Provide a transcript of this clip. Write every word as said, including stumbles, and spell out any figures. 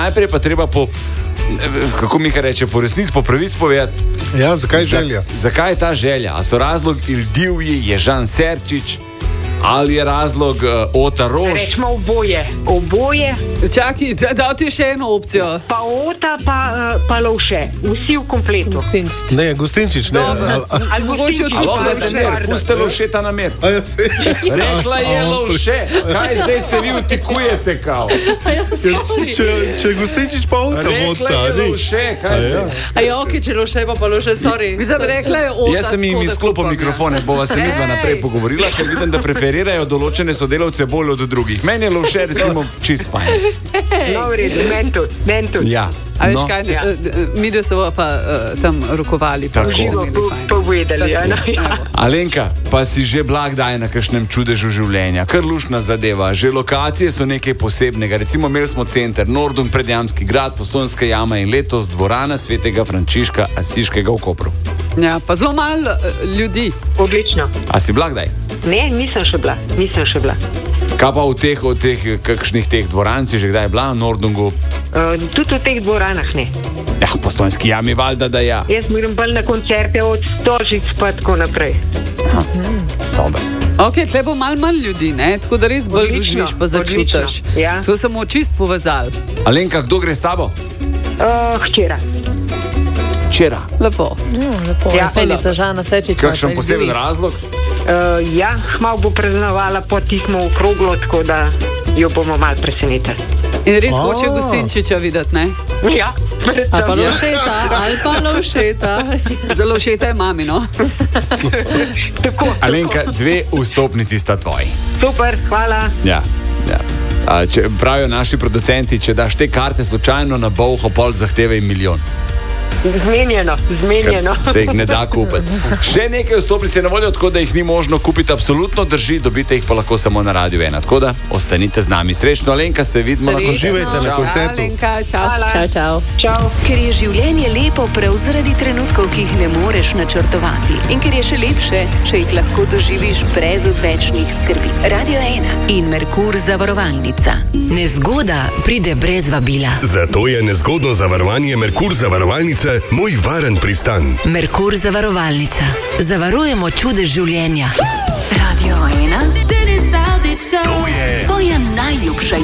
najprej pa treba po, kako mi kaj reče, po resnici, po pravici povedati. Ja, zakaj želja? Za, zakaj je ta želja? A so razlog Il Divji, Ježan Serčič, ali je razlog uh, Ota Rož? Rečemo oboje. Oboje. Čakaj, da, da ti še eno opcijo. Pa Ota, pa, uh, pa Lovše. Vsi v kompletu. Gustinčič. Ne, Gustinčič, ne. Ali mogoče Ali lahko da mer, puste Lovšeta na mer. A ja se... Rekla je Lovše. Kaj zdaj se vi utikujete, kao? Če, če je Gustinčič pa Ota vodta. Rekla je Lovše, kaj zdaj? A je ok, če Lovše pa pa Lovše, sorry. Mislim, rekla je Ota. Jaz sem jim izklopil mikrofone, bova se midva naprej pogovorila, ker vidim, da preferirajo določene sodelavce bolj od drugih. Meni je Lovše recimo čist fajn. No, v redu, meni tudi, meni tudi. Ja. A veš No. kaj, Ja. mi da so pa uh, tam rokovali. pa Tako. so Živo imeli fajn. povedali, ja, no, ja. Alenka, pa si že blag daj na kakšnem čudežu življenja, kar lušna zadeva. Že lokacije so nekaj posebnega. Recimo imeli smo center Nordun, Predjamski grad, Postojnska jama in letos dvorana Svetega Frančiška Asiškega v Kopru. Ja, pa zelo malo uh, ljudi. Odlično. A si blag daj? Ne, nisem še bila, nisem še bila. Kaj pa v teh, v teh, kakšnih teh dvoran si že kdaj bila v Nordungu? Uh, tudi v teh dvoranah ne. Ja, v Postojnski jami valjda, da ja. Jaz moram bolj na koncerte od Stožic pa tako naprej. Dobre. Ok, tle bo malo manj ljudi, ne? Tako da res bolj Odlično, doživiš pa začutiš. odlično, ja. To samo čist povezal. Alenka, kdo gre s tabo? Uh, hčera. Včera. Lepo. Lepo, Ja, ja, Felica, Žana, Sečič. Kakšen poseben razlog? Uh, ja, hmal bo praznovala po tikmu v kroglo, tako da jo bomo malo presenetili. In res A. hoče Gustinčiča videti, ne? Ja, Ali pa predvsem, ja. Lovšeta, ali pa Lovšeta. Zelo všeta je mami, no? Tako, Alenka, dve vstopnici sta tvoji. super, hvala. Ja, ja. A, če, pravijo naši producenti, če daš te karte slučajno na bolho, pol zahtevaj milijon. Zmenjeno, zmenjeno. Se jih ne da kupiti. Še nekaj vstopnic je na voljo, tako da jih ni možno kupiti, absolutno drži, dobite jih pa lahko samo na Radiu ena. Tako da ostanite z nami. Srečno, Alenka, se vidimo na koncertu. Uživajte na koncertu. Alenka, čau. Hvala. Čau, čau. Čau. Ker je življenje lepo prav zaradi trenutkov, ki jih ne moreš načrtovati. In ker je še lepše, če jih lahko doživiš brez odvečnih skrbi. Radio ena in Merkur zavarovalnica. Nezgoda pride brez vabila. Zato je nezgodno zavarovanje Merkur zavarovalnice moj varen pristan. Merkur zavarovalnica. Zavarujemo čudež življenja. Radio ena. To je Tvoja najljubša